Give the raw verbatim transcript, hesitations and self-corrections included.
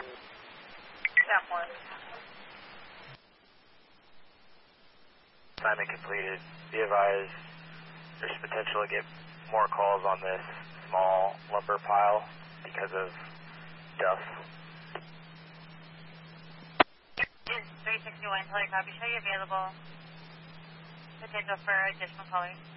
Staff one. Assignment completed. Be advised, there's potential to get more calls on this small lumber pile because of dust. three sixty-one, tele copy. Show you available. Potential for additional calling.